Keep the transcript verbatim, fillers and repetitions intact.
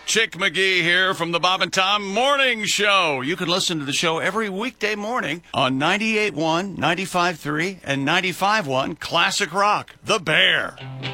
Chick McGee here from the Bob and Tom Morning Show. You can listen to the show every weekday morning on ninety-eight point one, ninety-five point three, and ninety-five point one Classic Rock, The Bear.